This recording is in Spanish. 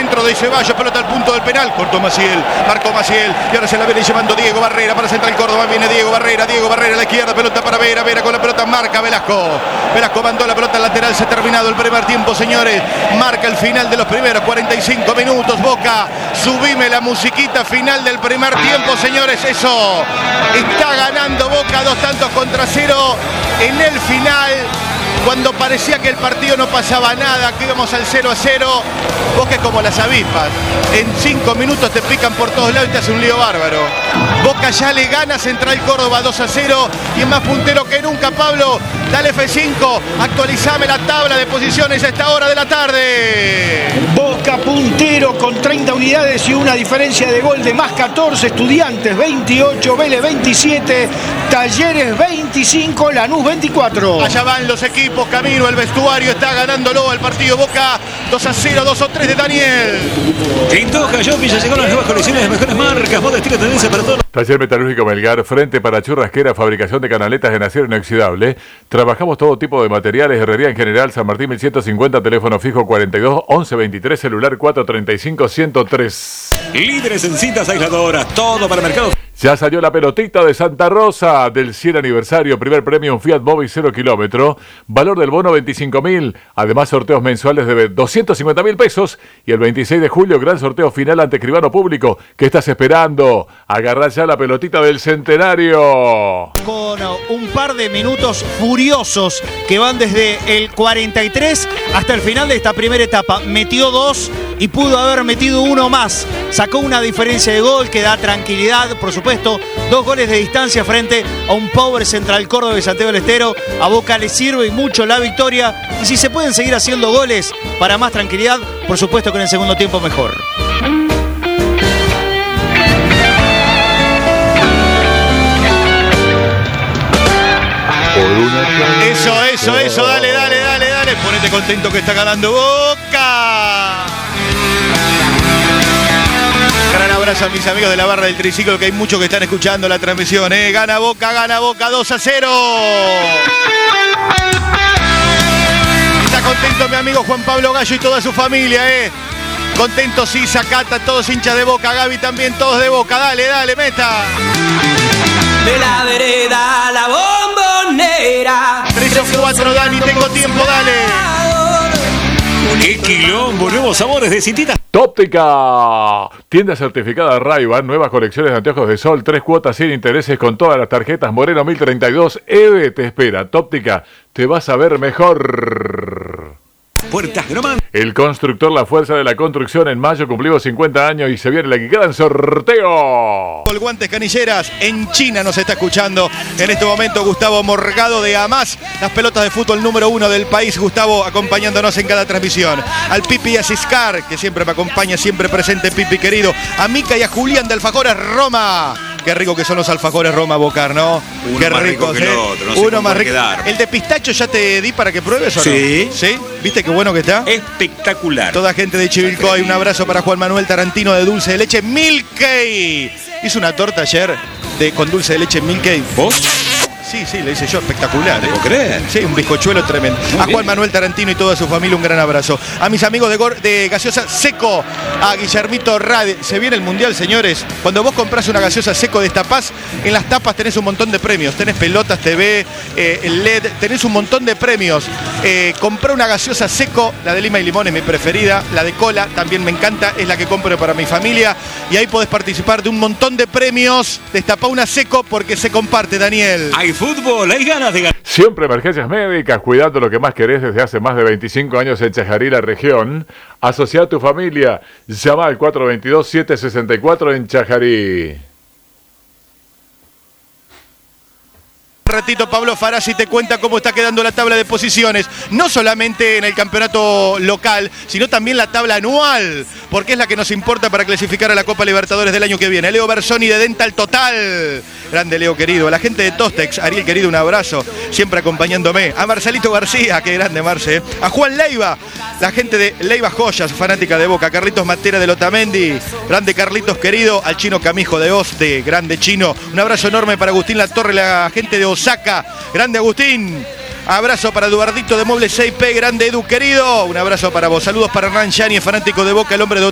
centro de Ceballos, pelota al punto del penal, cortó Maciel, marcó Maciel, y ahora se la viene llevando Diego Barrera para Central Córdoba, viene Diego Barrera a la izquierda, pelota para Vera con la pelota, marca Velasco mandó la pelota al lateral, se ha terminado el primer tiempo, señores, marca el final de los primeros 45 minutos, Boca, subime la musiquita final del primer tiempo, señores, eso, está ganando Boca 2-0 en el final. Cuando parecía que el partido no pasaba nada, que íbamos al 0-0, Boca es como las avispas. En 5 minutos te pican por todos lados y te hace un lío bárbaro. Boca ya le gana a Central Córdoba 2-0 y es más puntero que nunca, Pablo. Dale F5, actualizame la tabla de posiciones a esta hora de la tarde. Boca puntero con 30 unidades y una diferencia de gol de más 14. Estudiantes 28, Vélez 27, Talleres 25, Lanús 24. Allá van los equipos. Camino, el vestuario está ganándolo al partido Boca 2-0, 2-3 de Daniel. En Toja Shopping ya llegaron las nuevas colecciones de mejores marcas, moda, estilo, tendencia para todos. Taller Metalúrgico Melgar, frente para churrasquera, fabricación de canaletas en acero inoxidable. Trabajamos todo tipo de materiales, herrería en general, San Martín 1150, teléfono fijo 42 11 23, celular 435 103. Líderes en cintas aisladoras, todo para mercados. Ya salió la pelotita de Santa Rosa del 100 aniversario, primer premio, un Fiat Mobi 0 kilómetro, valor del bono 25.000, además sorteos mensuales de 250.000 pesos y el 26 de julio gran sorteo final ante escribano público. ¿Qué estás esperando? Agarrá ya la pelotita del centenario. Con un par de minutos furiosos que van desde el 43 hasta el final de esta primera etapa. Metió 2 y pudo haber metido 1 más. Sacó una diferencia de gol que da tranquilidad, por supuesto. 2 goles de distancia frente a un power Central Córdoba y Santiago del Estero. A Boca le sirve mucho la victoria. Y si se pueden seguir haciendo goles para más tranquilidad, por supuesto que en el segundo tiempo mejor. Eso, dale. Ponete contento que está ganando Boca. Gran abrazo a mis amigos de la barra del triciclo, que hay muchos que están escuchando la transmisión. Gana Boca 2-0. Está contento mi amigo Juan Pablo Gallo y toda su familia. Contento Sisa, Cata, todos hinchas de Boca. Gaby también, todos de Boca. Dale, meta. De la vereda a la bombonera. 3 o 4, Dani, tengo tiempo, dale. ¡Qué quilombo! Nuevos sabores de cintitas. Tóptica, tienda certificada Ray-Ban, nuevas colecciones de anteojos de sol, 3 cuotas sin intereses con todas las tarjetas. Moreno 1032, EVE te espera. Tóptica, te vas a ver mejor. Puertas Gromán. El constructor La Fuerza de la Construcción, en mayo cumplimos 50 años y se viene la que queda en sorteo. Guantes Canilleras, en China nos está escuchando en este momento Gustavo Morgado de Amás, las pelotas de fútbol número 1 del país. Gustavo acompañándonos en cada transmisión. Al Pipi y a Ciscar, que siempre me acompaña, siempre presente Pipi querido. A Mica y a Julián de Alfajores Roma. Qué rico que son los alfajores Roma Bocar, ¿no? Uno Qué más ricos, rico que el otro, no sé Uno más cómo rico. quedar. ¿El de pistacho ya te di para que pruebes o no? Sí. ¿Sí? ¿Viste qué bueno que está? Espectacular. Toda gente de Chivilcoy, un abrazo para Juan Manuel Tarantino de dulce de leche Milkey. Hizo una torta ayer con dulce de leche Milkey. ¿Vos? Sí, le hice yo, espectacular. ¿Te puedo creer? Sí, un bizcochuelo tremendo. A Juan Manuel Tarantino y toda su familia, un gran abrazo. A mis amigos de Gaseosa Seco, a Guillermito Rade. Se viene el Mundial, señores. Cuando vos compras una gaseosa Seco, destapás, en las tapas tenés un montón de premios. Tenés pelotas, TV, el LED, tenés un montón de premios. Compré una gaseosa Seco, la de lima y limón es mi preferida. La de cola también me encanta, es la que compro para mi familia. Y ahí podés participar de un montón de premios. Destapá una Seco porque se comparte, Daniel. Hay fútbol, hay ganas de ganar. Siempre emergencias médicas, cuidando lo que más querés desde hace más de 25 años en Chajarí, la región. Asocia a tu familia. Llama al 422-764 en Chajarí. Ratito Pablo Farasi te cuenta cómo está quedando la tabla de posiciones, no solamente en el campeonato local, sino también la tabla anual, porque es la que nos importa para clasificar a la Copa Libertadores del año que viene. Leo Bersoni de Dental Total, grande Leo querido, a la gente de Tostex, Ariel querido, un abrazo, siempre acompañándome, a Marcelito García, qué grande Marce, a Juan Leiva, la gente de Leiva Joyas, fanática de Boca, Carlitos Matera de Lotamendi, grande Carlitos querido, al Chino Camijo de Oste, grande Chino, un abrazo enorme para Agustín Latorre, la gente de Osaka, grande Agustín. Abrazo para Eduardito de Muebles 6P, grande Edu querido. Un abrazo para vos. Saludos para Hernán Yani, fanático de Boca, el hombre de